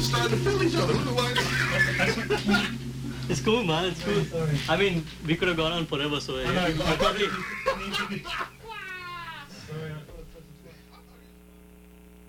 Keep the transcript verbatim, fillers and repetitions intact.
starting to feel each other. Like, it's cool, man. It's cool. I mean, we could have gone on forever, so yeah, we probably.